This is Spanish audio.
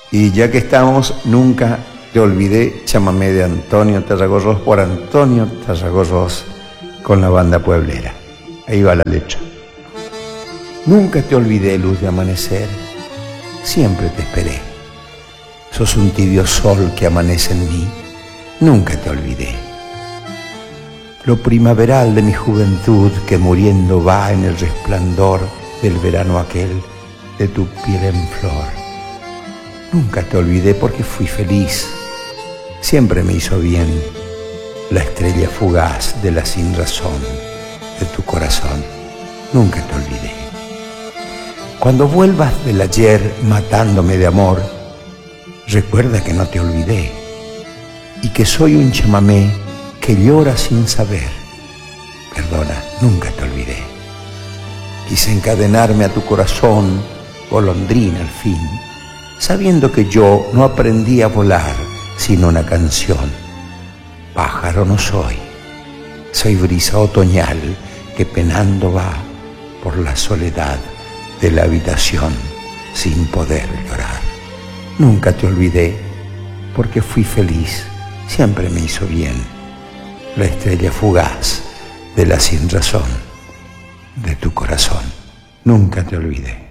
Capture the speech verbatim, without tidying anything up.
Y ya que estamos, nunca te olvidé, chamamé de Antonio Tarragorros por Antonio Tarragorros con la banda pueblera. Ahí va la letra. Nunca te olvidé, luz de amanecer, siempre te esperé. Sos un tibio sol que amanece en mí, nunca te olvidé. Lo primaveral de mi juventud que muriendo va en el resplandor del verano aquel de tu piel en flor. Nunca te olvidé porque fui feliz, siempre me hizo bien la estrella fugaz de la sinrazón de tu corazón. Nunca te olvidé. Cuando vuelvas del ayer matándome de amor, recuerda que no te olvidé y que soy un chamamé que llora sin saber. Perdona, nunca te olvidé. Quise encadenarme a tu corazón, golondrina al fin, sabiendo que yo no aprendí a volar sino una canción. Pájaro no soy, soy brisa otoñal que penando va por la soledad de la habitación sin poder llorar. Nunca te olvidé porque fui feliz, siempre me hizo bien la estrella fugaz de la sinrazón de tu corazón. Nunca te olvidé.